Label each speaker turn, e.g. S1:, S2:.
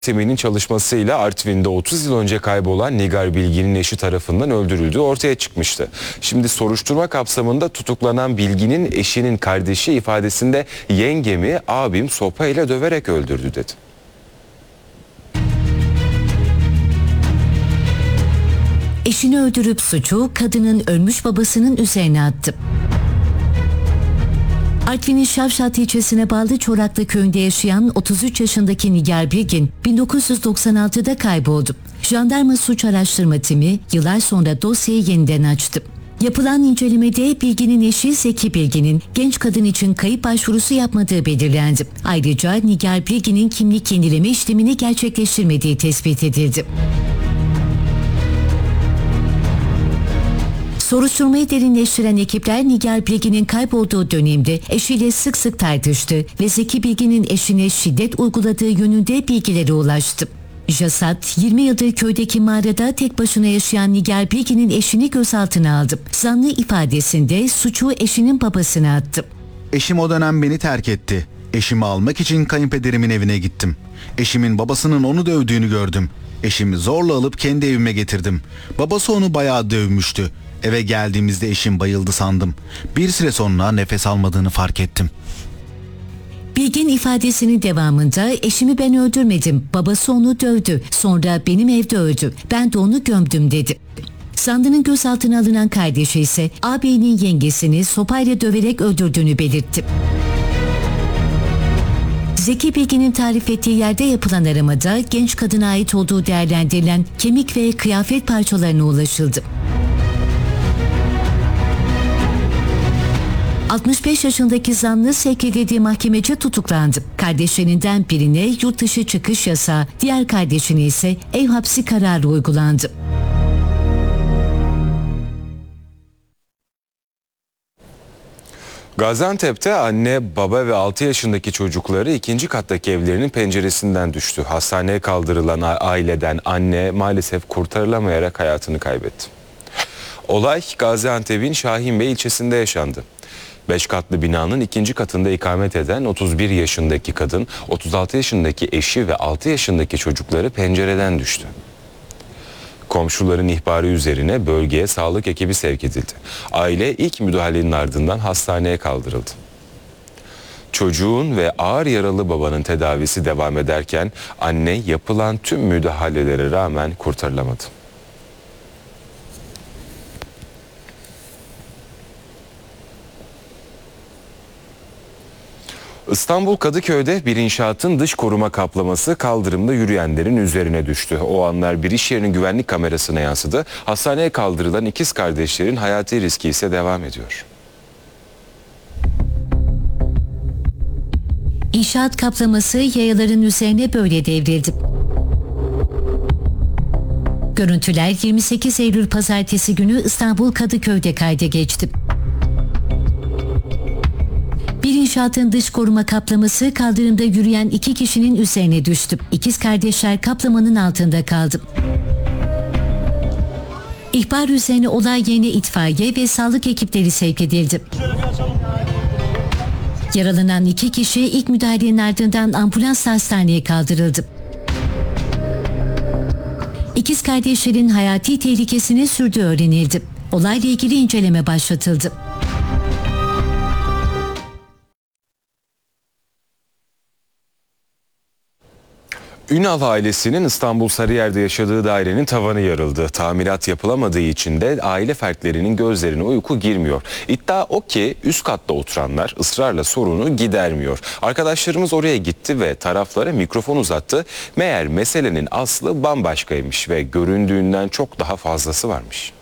S1: Timinin çalışmasıyla Artvin'de 30 yıl önce kaybolan Nigar Bilgin'in eşi tarafından öldürüldüğü ortaya çıkmıştı. Şimdi soruşturma kapsamında tutuklanan Bilgin'in eşinin kardeşi ifadesinde yengemi abim sopayla döverek öldürdü dedi.
S2: Eşini öldürüp suçu kadının ölmüş babasının üzerine attı. Artvin'in Şavşat ilçesine bağlı Çoraklı köyünde yaşayan 33 yaşındaki Nigar Bilgin 1996'da kayboldu. Jandarma Suç Araştırma Timi yıllar sonra dosyayı yeniden açtı. Yapılan incelemede Bilgin'in eşi Zeki Bilgin'in genç kadın için kayıp başvurusu yapmadığı belirlendi. Ayrıca Nigar Bilgin'in kimlik yenileme işlemini gerçekleştirmediği tespit edildi. Soruşturmayı derinleştiren ekipler Nigar Bilgin'in kaybolduğu dönemde eşiyle sık sık tartıştı ve Zeki Bilgin'in eşine şiddet uyguladığı yönünde bilgilere ulaştı. JASAT 20 yıldır köydeki mağarada tek başına yaşayan Nigar Bilgin'in eşini gözaltına aldı. Zanlı ifadesinde suçu eşinin babasına attı.
S3: Eşim o dönem beni terk etti. Eşimi almak için kayınpederimin evine gittim. Eşimin babasının onu dövdüğünü gördüm. Eşimi zorla alıp kendi evime getirdim. Babası onu bayağı dövmüştü. Eve geldiğimizde eşim bayıldı sandım. Bir süre sonra nefes almadığını fark ettim.
S2: Bilgin ifadesinin devamında eşimi ben öldürmedim, babası onu dövdü, sonra benim evde öldü, ben de onu gömdüm dedi. Zanlının gözaltına alınan kardeşi ise ağabeyinin yengesini sopayla döverek öldürdüğünü belirtti. Zeki Bilgin'in tarif ettiği yerde yapılan aramada genç kadına ait olduğu değerlendirilen kemik ve kıyafet parçalarına ulaşıldı. 65 yaşındaki zanlı sevk edildiği mahkemece tutuklandı. Kardeşlerinden birine yurt dışı çıkış yasağı, diğer kardeşine ise ev hapsi kararı uygulandı.
S1: Gaziantep'te anne, baba ve 6 yaşındaki çocukları ikinci kattaki evlerinin penceresinden düştü. Hastaneye kaldırılan aileden anne maalesef kurtarılamayarak hayatını kaybetti. Olay Gaziantep'in Şahinbey ilçesinde yaşandı. 5 katlı binanın ikinci katında ikamet eden 31 yaşındaki kadın, 36 yaşındaki eşi ve 6 yaşındaki çocukları pencereden düştü. Komşuların ihbarı üzerine bölgeye sağlık ekibi sevk edildi. Aile ilk müdahalenin ardından hastaneye kaldırıldı. Çocuğun ve ağır yaralı babanın tedavisi devam ederken anne yapılan tüm müdahalelere rağmen kurtarılamadı. İstanbul Kadıköy'de bir inşaatın dış koruma kaplaması kaldırımda yürüyenlerin üzerine düştü. O anlar bir iş yerinin güvenlik kamerasına yansıdı. Hastaneye kaldırılan ikiz kardeşlerin hayati riski ise devam ediyor.
S2: İnşaat kaplaması yayaların üzerine böyle devrildi. Görüntüler 28 Eylül Pazartesi günü İstanbul Kadıköy'de kayda geçti. Bir inşaatın dış koruma kaplaması kaldırımda yürüyen iki kişinin üzerine düştü. İkiz kardeşler kaplamanın altında kaldı. İhbar üzerine olay yerine itfaiye ve sağlık ekipleri sevk edildi. Yaralanan iki kişi ilk müdahalenin ardından ambulansla hastaneye kaldırıldı. İkiz kardeşlerin hayati tehlikesini sürdüğü öğrenildi. Olayla ilgili inceleme başlatıldı.
S1: Ünal ailesinin İstanbul Sarıyer'de yaşadığı dairenin tavanı yarıldı. Tamirat yapılamadığı için de aile fertlerinin gözlerine uyku girmiyor. İddia o ki üst katta oturanlar ısrarla sorunu gidermiyor. Arkadaşlarımız oraya gitti ve taraflara mikrofon uzattı. Meğer meselenin aslı bambaşkaymış ve göründüğünden çok daha fazlası varmış.